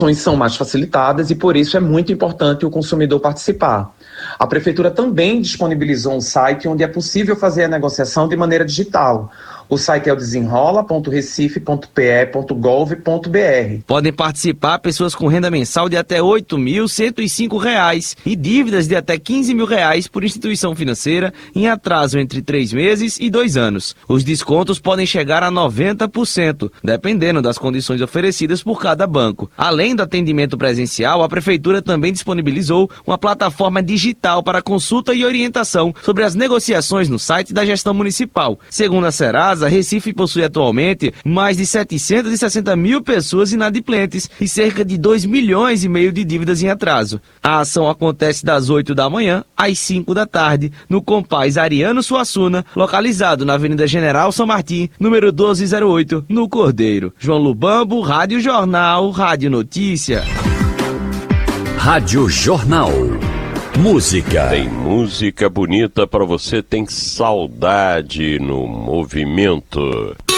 são mais facilitadas e por isso é muito importante o consumidor participar. A Prefeitura também disponibilizou um site onde é possível fazer a negociação de maneira digital. O site é o desenrola.recife.pe.gov.br. Podem participar pessoas com renda mensal de até R$ 8.105 e dívidas de até R$ 15.000 por instituição financeira em atraso entre 3 meses e 2 anos. Os descontos podem chegar a 90%, dependendo das condições oferecidas por cada banco. Além do atendimento presencial, a Prefeitura também disponibilizou uma plataforma digital para consulta e orientação sobre as negociações no site da gestão municipal. Segundo a Serasa, Recife possui atualmente mais de 760 mil pessoas inadimplentes e cerca de 2,5 milhões de dívidas em atraso. A ação acontece das 8 da manhã às 5 da tarde, no Compaz Ariano Suassuna, localizado na Avenida General São Martim, número 1208, no Cordeiro. João Lubambo, Rádio Jornal, Rádio Notícia. Rádio Jornal. Música. Tem música bonita pra você, tem saudade no movimento.